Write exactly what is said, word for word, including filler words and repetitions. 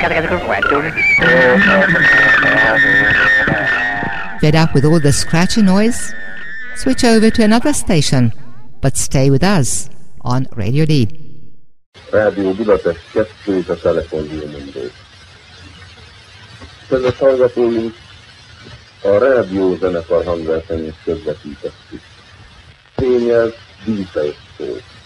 Fed up with all the scratchy noise? Switch over to another station, but stay with us on Radio D. Rádió Budapest kettő és a telefonhírmondó. Kedves hallgatóink, a rádió zenekar hangversenyét közvetítettük. Tényel, díszes szó.